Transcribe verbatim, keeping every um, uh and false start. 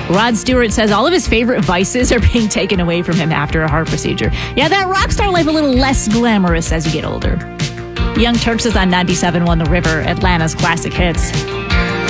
Rod Stewart says all of his favorite vices are being taken away from him after a heart procedure. Yeah, that rock star life a little less glamorous as you get older. Young Turks is on ninety-seven point one The River, Atlanta's classic hits.